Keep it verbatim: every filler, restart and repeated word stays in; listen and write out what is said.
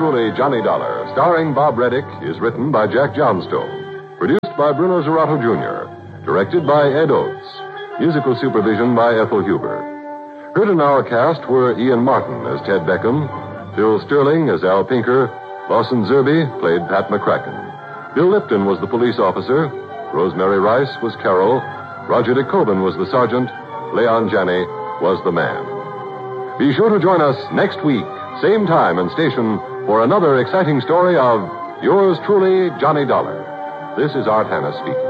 Truly, Johnny Dollar, starring Bob Reddick, is written by Jack Johnstone. Produced by Bruno Zerato Junior Directed by Ed Oates. Musical supervision by Ethel Huber. Heard in our cast were Ian Martin as Ted Beckham, Phil Sterling as Al Pinker, Lawson Zerby played Pat McCracken. Bill Lipton was the police officer, Rosemary Rice was Carol, Roger DeCoban was the sergeant, Leon Janney was the man. Be sure to join us next week, same time and station, for another exciting story of Yours Truly, Johnny Dollar. This is Art Hanna speaking.